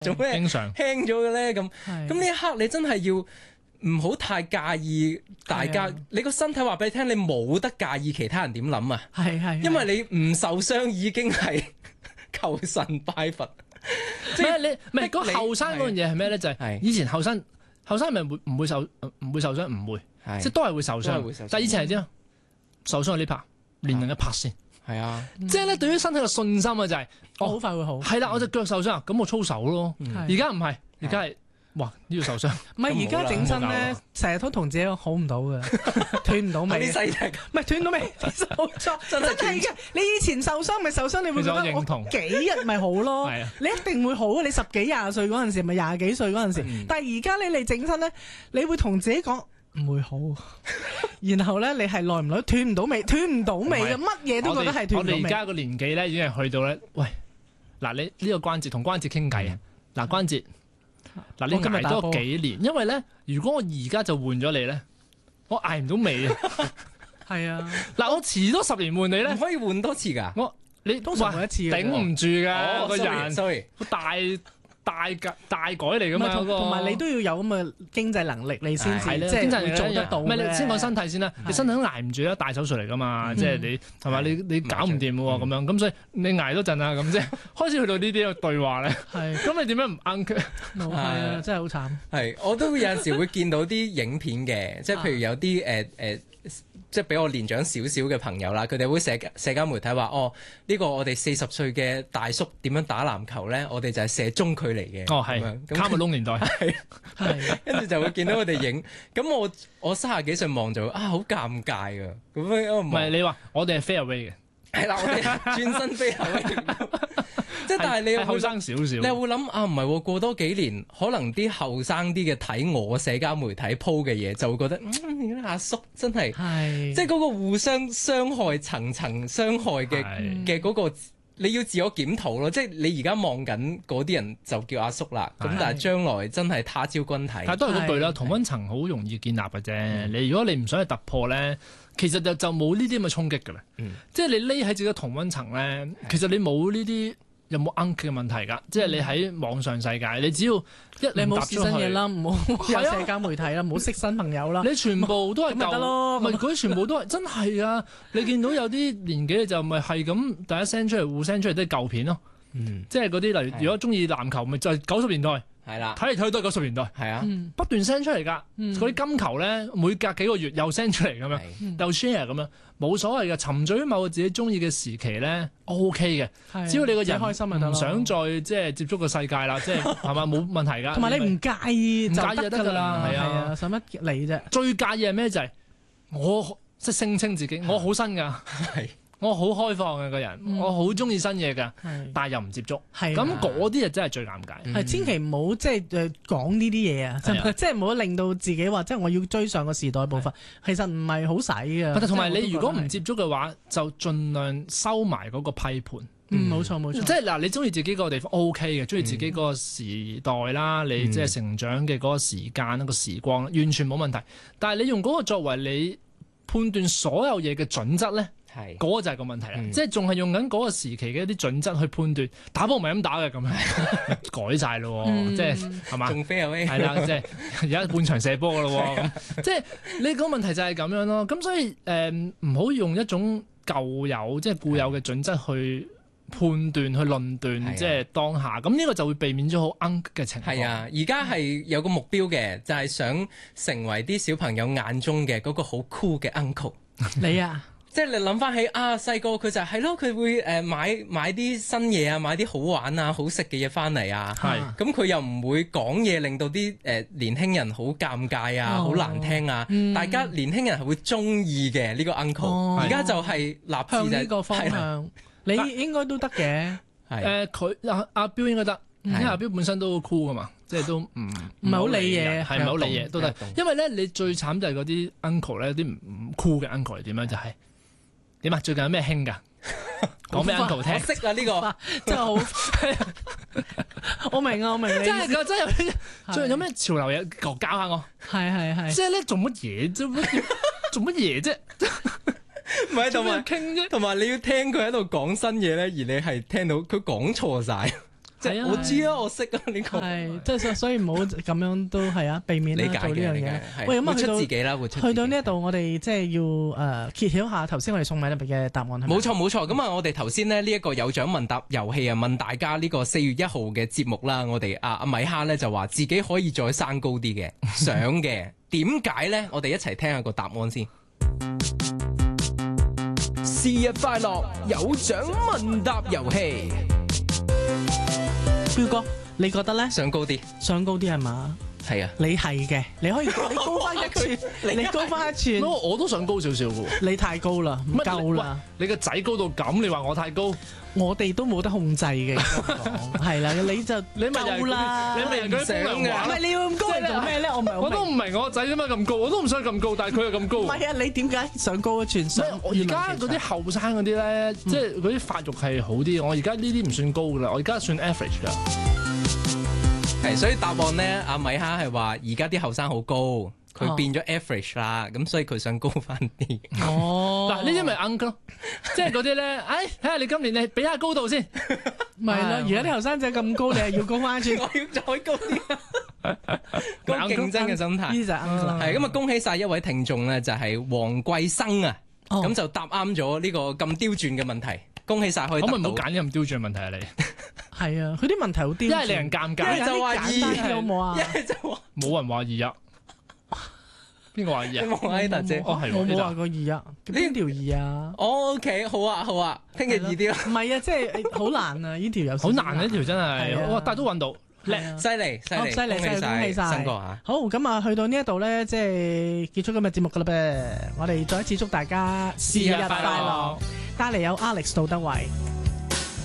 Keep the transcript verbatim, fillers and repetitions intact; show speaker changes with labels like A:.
A: 做咩
B: 經常
A: 輕咗嘅咧？咁咁呢一刻你真係要唔好太介意大家，你個身體話俾你聽，你冇得介意其他人點諗啊！
C: 係係，
A: 因為你唔受傷已經係求神拜佛。
B: 即係你唔係嗰後生嗰樣嘢係咩咧？就係以前後生後生咪會唔會受唔會受傷？唔會，即係都係會受傷。但係以前係點啊？受傷呢拍練另一拍先。
A: 係啊，
B: 即係咧，對於身體嘅信心啊，就係
C: 我好快會好。
B: 係啦，我隻腳受傷，咁我操手咯。而家唔係，而家係哇呢度受傷。
C: 唔係而家整身咧，成日都同自己好唔到嘅，斷唔到尾。
A: 啲細踢
C: 唔係斷到尾，受傷真係嘅。你以前受傷咪受傷，你會覺得我幾日咪好咯？你一定會好。你十幾廿歲嗰陣時，咪廿幾歲嗰陣時。但係而家你嚟整身咧，你會同自己講。唔會好，然後咧你係耐唔耐斷唔到尾，斷唔到尾嘅，乜嘢都覺得係斷唔到尾。
B: 我哋而家個年紀咧已經係去到咧，喂，嗱你呢個關節同關節傾偈啊，嗱關節，嗱你捱多幾年，因為咧如果我而家就換咗你咧，我捱唔到尾啊。係啊，嗱我遲多十年換你咧，
A: 唔可以換多次噶。
B: 我你
C: 通常換一次，
B: 頂唔住噶個人，
A: sorry，
B: 大。大改大改嚟噶嘛，
C: 同埋你都要有咁嘅經濟能力，你先至即係會做得到。唔係你
B: 先講身體先啦，你身體都捱唔住啦，大手術嚟噶嘛，即係你係嘛？你你搞唔掂喎咁樣，咁所以你捱多陣啊咁即係開始去到呢啲嘅對話咧。係，咁你點樣唔啱佢？
C: 係啊，真係好慘。
A: 係，我都有陣時會見到啲影片嘅，即係譬如有啲誒誒。即係比我年長少少嘅朋友啦，佢哋會社社交媒體話：哦，呢、呢個我哋四十歲嘅大叔點樣打籃球咧？我哋就係射中距離嘅。
B: 哦，係。卡麥隆年代。係。係。跟住就會見到佢哋影。咁我我三十幾歲望就啊，好尷尬㗎。咁樣唔係你話我哋係 fairway 嘅。
A: 係啦，我哋轉身 fairway。即係但係你
B: 後生少少，
A: 你又會諗啊，唔係喎，過多幾年，可能啲後生啲嘅睇我社交媒體 po 嘅嘢，就會覺得嗯，阿叔真係，即係嗰個互相傷害、層層傷害嘅嘅嗰個，你要自我檢討咯。即係你而家望緊嗰啲人就叫阿叔啦，咁但係將來真係他朝君體。但係都係嗰句啦，同溫層好容易建立嘅啫。你如果你唔想去突破咧，其實就就冇呢啲咁嘅衝擊㗎啦。即係你匿喺自己嘅同溫層咧，其實你冇呢啲。有冇 uncle 嘅問題㗎？即係你喺網上世界，你只要一
C: 你冇試新嘢啦，唔好有社交媒體啦，唔好識新朋友啦。
B: 你全部都係
C: 咁咪得咯？
B: 唔係佢全部都係真係啊！你見到有啲年紀就咪係咁，大家 send 出嚟互 send 出嚟都係舊片咯。嗯，即係嗰啲例如，如果中意籃球，咪就係九十年代。係啦，睇嚟睇去都係九十年代。係啊，不斷 send 出嚟㗎。嗰啲金球咧，每隔幾個月又 send 出嚟咁樣，又 share 咁樣，冇所謂嘅。沉醉於某個自己中意嘅時期咧 ，OK 嘅。只要你個人開心唔想再即係接觸個世界啦，即係係嘛冇問題㗎。同埋你唔介意唔介意就得㗎啦。係啊，使乜理啫？最介意係咩？就係我即係聲稱自己我好新㗎。係。我好開放嘅個人，嗯、我好中意新嘢㗎，是但係又唔接觸，咁嗰啲就真係最尷尬。係、嗯、千祈唔好即係誒講呢啲嘢啊，即係唔好令到自己話即係我要追上個時代步伐，其實唔係好使嘅。同埋你如果唔接觸嘅話，就盡量收埋嗰個批判。嗯，冇錯冇錯。即係嗱，你中意自己嗰個地方 O K 嘅，中意自己嗰個時代啦，嗯、你即係成長嘅嗰個時間、個時光，完全冇問題。但係你用嗰個作為你判斷所有嘢嘅準則咧？係，嗰個就係個問題啦，嗯、即係仲係用緊嗰個時期嘅一啲準則去判斷打波唔係咁打嘅咁樣，改晒咯，嗯、即係係嘛？仲飛係係啦，即係而家半場射波噶咯，即係你個問題就係咁樣咯。咁所以誒，唔好用一種舊有即係固有嘅準則去判斷、去論斷，即係當下。咁呢個就會避免咗好啱嘅情況。係啊，而家係有個目標嘅，就係、是、想成為啲小朋友眼中嘅嗰個好酷嘅 uncle。你啊？即係你諗翻起啊，細個佢就係、是、咯，佢會誒買買啲新嘢啊，買啲好玩啊、好食嘅嘢翻嚟啊。係是，咁佢又唔會講嘢，令到啲誒、呃、年輕人好尷尬啊、好、哦、難聽啊。嗯、大家年輕人係會中意嘅呢個 uncle。而家、哦、就係立志就呢個方向，你應該都得嘅。係誒，佢阿阿彪應該得，因為阿彪本身都好 cool 噶嘛。即係都唔唔係好理嘢，係唔係好理嘢都得。因為咧，你最慘就係嗰啲 uncle 咧，啲唔唔 cool 嘅 uncle 係點樣？就係點啊？最近有咩興㗎？講俾 uncle 聽。我識啊呢個，真係好。我明啊，我明你。真係㗎，真係有啲。最近有咩潮流嘢？教教下我。係係係。即係咧，做乜嘢啫？做乜嘢啫？唔係同埋傾啫，同埋你要聽佢喺度講新嘢咧，而你係聽到佢講錯晒。
A: 即係我知啊，我識啊呢個。
C: 係，即係所以唔好咁樣都係啊，避免啦做呢樣嘢。喂，咁啊去到
A: 自己啦，
C: 去到呢一度，我哋即係要誒揭曉下頭先我哋送米特別嘅答案係咪？
A: 冇錯冇錯，咁啊我哋頭先呢，呢一個有獎問答遊戲啊，問大家呢個四月一號嘅節目啦，我哋阿阿米哈咧就話自己可以再生高啲嘅，想嘅，點解咧？我哋一齊聽下個答案先。生日快樂，有獎問答遊戲。
C: 彪哥，你覺得咧？
A: 想高啲，
C: 想高啲係嘛？
A: 係啊，
C: 你係嘅，你可以你高翻一寸，你高翻一寸。
B: 我都想高少少嘅。
C: 你太高啦，唔夠啦。
B: 你個仔高到咁，你話我太高？
C: 我哋都冇得控制嘅，係啦，你就
B: 你咪夠啦，你咪人佢想嘅。唔
C: 係你要咁高嚟做咩咧？我唔係
B: 我都唔明我個仔點解咁高，我都唔想咁高，但係佢又咁高。
C: 唔係啊，你點解想高一寸？
B: 我而家嗰啲後生嗰啲咧，即係嗰啲發育係好啲。我而家呢啲唔算高噶啦，我而家算 average 噶。
A: 係，所以答案咧，阿米哈係話而家啲後生好高。佢變咗 average 啦，咁所以佢想高翻啲。
B: 哦，嗱呢啲咪 uncle 咯，即係嗰啲咧，哎睇下你今年你比下高度先，
C: 咪咯，而家啲後生仔咁高，你係要高翻轉，
A: 我要再高啲，高競爭嘅心態。
C: 呢就 uncle
A: 係咁啊！恭喜晒一位聽眾咧，就係黃貴生啊，咁就答啱咗呢個咁刁鑽嘅問題。恭喜晒，可以。可唔可以唔好揀啲咁刁鑽嘅問題啊？你係啊，佢啲問題好刁鑽，一係令人尷尬，一係就話二，好冇啊？一係就話冇人話二啊。邊個話二啊？望下 Ada 姐，我冇話過二啊。邊條二啊？O K，好啊，好啊，聽日易啲啦。唔係啊，即係好難啊！呢條有好難啊！呢條真係，哇！但係都揾到，叻，犀利，犀利，犀利，恭喜晒，新哥嚇。好，咁啊，去到呢一度咧，即係結束今日節目噶啦噃。我哋再一次祝大家生日快樂，帶嚟有 Alex 杜德偉。